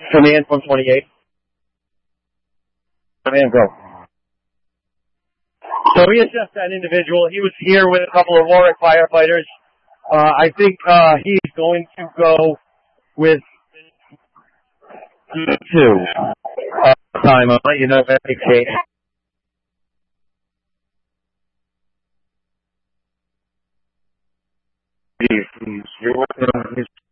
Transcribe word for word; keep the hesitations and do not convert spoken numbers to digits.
Command one twenty-eight. Command, go. So we assessed that individual. He was here with a couple of Warwick firefighters. Uh, I think uh, he's going to go with two. Uh, time. I'll let you know if that makes sense. You're working on his